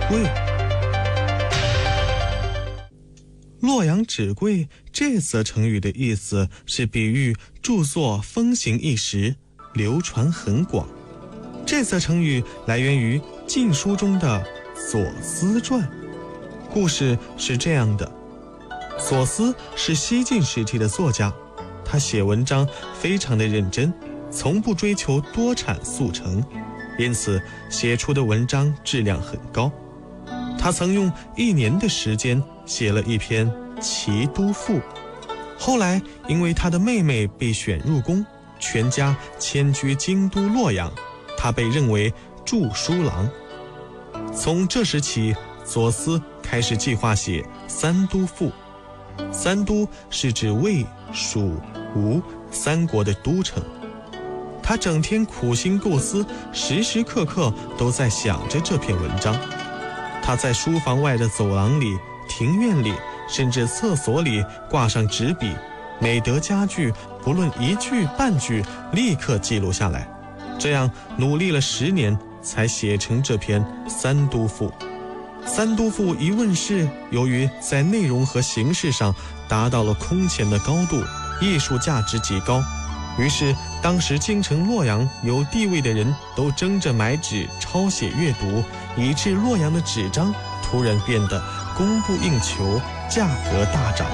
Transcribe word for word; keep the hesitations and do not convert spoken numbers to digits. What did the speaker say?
贵。洛阳纸贵这则成语的意思是比喻著作风行一时，流传很广。这则成语来源于《晋书》中的左思传。故事是这样的，左思是西晋时期的作家，他写文章非常的认真，从不追求多产速成，因此写出的文章质量很高。他曾用一年的时间写了一篇《齐都赋》，后来因为他的妹妹被选入宫，全家迁居京都洛阳，他被认为著书郎。从这时起，左思开始计划写《三都赋》。三都是指魏、蜀、吴三国的都城。他整天苦心构思，时时刻刻都在想着这篇文章。他在书房外的走廊里、庭院里，甚至厕所里挂上纸笔，每得佳句，不论一句半句，立刻记录下来。这样努力了十年，才写成这篇《三都赋》。《三都赋》一问世，由于在内容和形式上达到了空前的高度，艺术价值极高，于是当时京城洛阳有地位的人都争着买纸抄写阅读，以致洛阳的纸张突然变得供不应求，价格大涨。